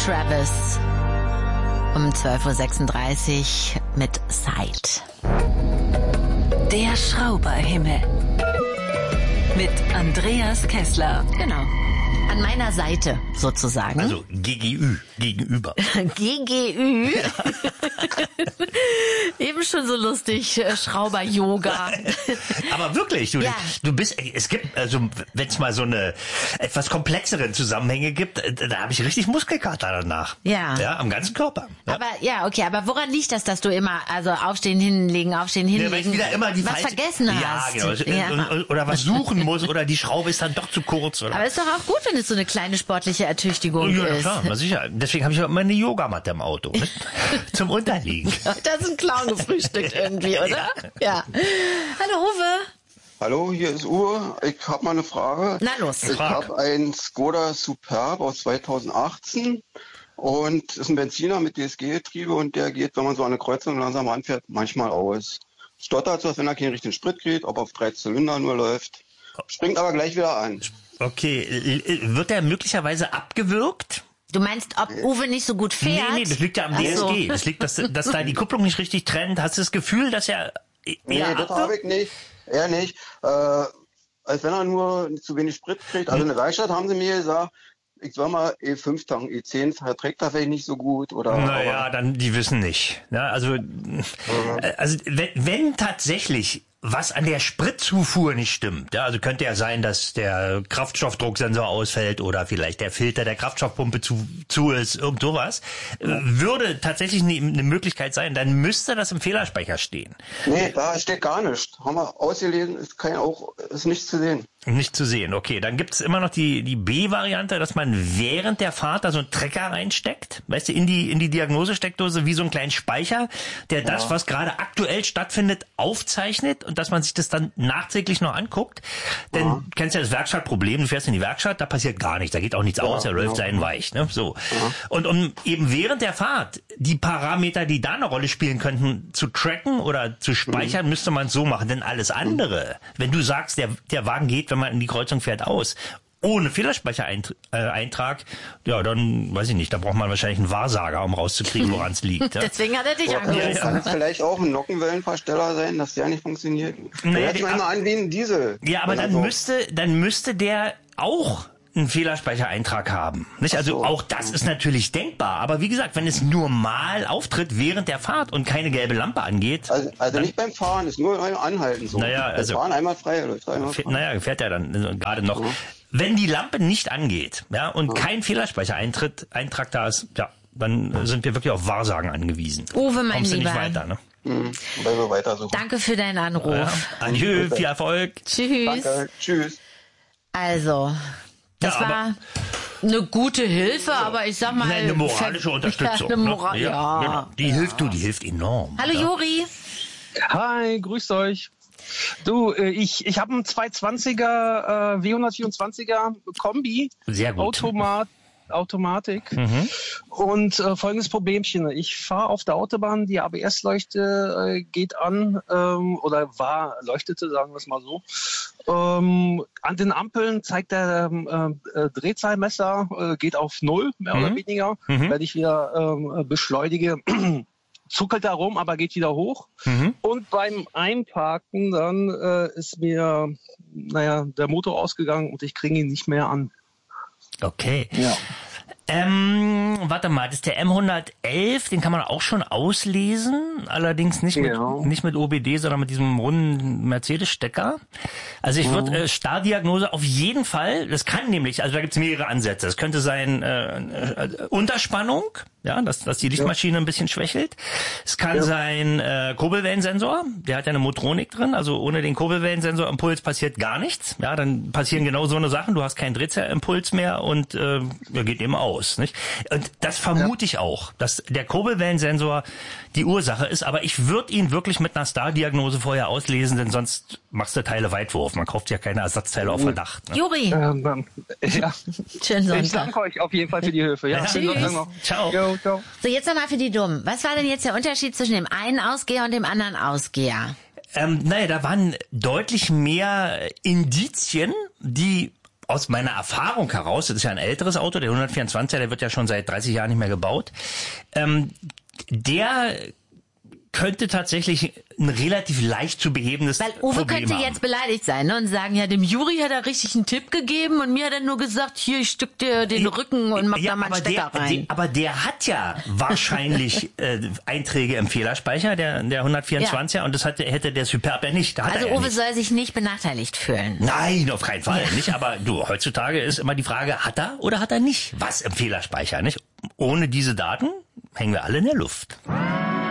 Travis um 12.36 Uhr mit Sight. Der Schrauberhimmel mit Andreas Kessler. Genau. An meiner Seite sozusagen. Also gegenüber. GGÜ. Ja. Eben schon so lustig, Schrauber-Yoga. Aber wirklich, du bist, es gibt, also wenn es mal so eine etwas komplexeren Zusammenhänge gibt, da habe ich richtig Muskelkater danach. Ja. Ja, am ganzen Körper. Ja. Aber ja, okay, aber woran liegt das, dass du immer, also aufstehen, hinlegen, Ja, weil ich wieder immer die was vergessen hast? Ja, genau. Ja. Oder was suchen muss, oder die Schraube ist dann doch zu kurz. Oder? Aber ist doch auch gut, wenn es so eine kleine sportliche Ertüchtigung ist. Ja, klar, na sicher. Deswegen habe ich auch immer eine Yogamatte im Auto, ne? Zum Unterliegen. Das ist ein Clown gefrühstückt irgendwie, oder? Ja. Hallo Uwe. Hallo, hier ist Uwe. Ich habe mal eine Frage. Na los. Ich habe einen Skoda Superb aus 2018 und ist ein Benziner mit DSG-Getriebe und der geht, wenn man so an eine Kreuzung langsam anfährt, manchmal aus. Stottert so, als wenn er keinen richtigen Sprit kriegt, ob auf 3 Zylinder nur läuft. Springt aber gleich wieder an. Okay, wird der möglicherweise abgewürgt? Du meinst, ob Uwe nicht so gut fährt? Nee, das liegt ja am DSG. So. Das liegt, dass da die Kupplung nicht richtig trennt. Hast du das Gefühl, dass er Nee, das habe ich nicht. Er nicht. Als wenn er nur zu wenig Sprit kriegt. Also in der Werkstatt haben sie mir gesagt, ich soll mal E5 tanken, E10 verträgt das vielleicht nicht so gut. Oder. Naja, dann, die wissen nicht. Ja, also wenn tatsächlich was an der Spritzufuhr nicht stimmt, ja, also könnte ja sein, dass der Kraftstoffdrucksensor ausfällt oder vielleicht der Filter der Kraftstoffpumpe zu ist, irgend sowas, würde tatsächlich eine Möglichkeit sein, dann müsste das im Fehlerspeicher stehen. Nee, da steht gar nichts. Haben wir ausgelesen, ist nichts zu sehen. Nicht zu sehen, okay. Dann gibt es immer noch die B-Variante, dass man während der Fahrt da so einen Trecker reinsteckt, weißt du, in die Diagnosesteckdose wie so einen kleinen Speicher, der das, was gerade aktuell stattfindet, aufzeichnet und dass man sich das dann nachträglich noch anguckt. Denn kennst ja das Werkstattproblem, du fährst in die Werkstatt, da passiert gar nichts, da geht auch nichts aus, der läuft seinen weich. Ne? So. Und um eben während der Fahrt die Parameter, die da eine Rolle spielen könnten, zu tracken oder zu speichern, müsste man es so machen. Denn alles andere, wenn du sagst, der Wagen geht, wenn man in die Kreuzung fährt, aus, ohne Fehlerspeichereintrag, ja, dann weiß ich nicht, da braucht man wahrscheinlich einen Wahrsager, um rauszukriegen, woran es liegt. Ja? Deswegen hat er dich angerufen. Kann es vielleicht auch ein Nockenwellenversteller sein, dass der nicht funktioniert? Naja, hört sich manchmal an wie ein Diesel. Ja, aber dann müsste der auch einen Fehlerspeichereintrag haben. Nicht? Also auch das ist natürlich denkbar. Aber wie gesagt, wenn es nur mal auftritt während der Fahrt und keine gelbe Lampe angeht. Also nicht beim Fahren, ist nur beim Anhalten so. Naja, also Fahren einmal frei, läuft einmal frei. Naja, fährt er dann gerade noch. Wenn die Lampe nicht angeht, ja, und kein Fehlerspeichereintrag da ist, ja, dann sind wir wirklich auf Wahrsagen angewiesen. Uwe, mein Kommst du Lieber. nicht weiter, ne? Also weiter so. Danke für deinen Anruf. Ja. Adieu, viel Erfolg. Tschüss. Danke, tschüss. Also, das war eine gute Hilfe, aber ich sag mal... Eine moralische Unterstützung. Ja, Genau. Die hilft enorm. Hallo Juri. Hi, grüßt euch. Du, ich habe einen 220er W124er Kombi. Sehr gut. Automatik. Und folgendes Problemchen. Ich fahre auf der Autobahn, die ABS-Leuchte geht an leuchtete, sagen wir es mal so. An den Ampeln zeigt der Drehzahlmesser, geht auf 0, mehr oder weniger. Wenn ich wieder beschleunige, zuckelt er rum, aber geht wieder hoch. Und beim Einparken dann ist mir der Motor ausgegangen und ich kriege ihn nicht mehr an. Okay. Ja. Warte mal, das ist der M111, den kann man auch schon auslesen, allerdings nicht mit OBD, sondern mit diesem runden Mercedes-Stecker. Also ich würde Starrdiagnose auf jeden Fall, das kann nämlich, also da gibt's mehrere Ansätze. Das könnte sein Unterspannung, ja, dass die Lichtmaschine ein bisschen schwächelt. Es kann sein Kurbelwellensensor, der hat ja eine Motronik drin, also ohne den Kurbelwellensensor Impuls passiert gar nichts. Ja, dann passieren genau so eine Sachen, du hast keinen Drehzahlimpuls mehr und geht eben aus. Nicht? Und das vermute ich auch, dass der Kurbelwellensensor die Ursache ist, aber ich würde ihn wirklich mit einer Star-Diagnose vorher auslesen, denn sonst machst du Teile Weitwurf. Man kauft ja keine Ersatzteile auf Verdacht. Ne? Juri. Schönen Sonntag. Ich danke euch auf jeden Fall für die Hilfe. Ja, Tschüss. Ciao. Jo, ciao. So, jetzt nochmal für die Dummen. Was war denn jetzt der Unterschied zwischen dem einen Ausgeher und dem anderen Ausgeher? Da waren deutlich mehr Indizien, die aus meiner Erfahrung heraus, das ist ja ein älteres Auto, der 124er, der wird ja schon seit 30 Jahren nicht mehr gebaut, der könnte tatsächlich ein relativ leicht zu behebendes Weil Uwe Problem könnte haben. jetzt beleidigt sein, ne, und sagen, ja, dem Juri hat er richtig einen Tipp gegeben und mir hat er nur gesagt, hier, ich stück dir den Rücken und mach da mal einen Stecker rein. Aber der hat ja wahrscheinlich Einträge im Fehlerspeicher, der 124er, und das hätte der Superb ja nicht. Also Uwe soll sich nicht benachteiligt fühlen. Nein, auf keinen Fall nicht. Aber du, heutzutage ist immer die Frage, hat er oder hat er nicht was im Fehlerspeicher, nicht? Ohne diese Daten hängen wir alle in der Luft.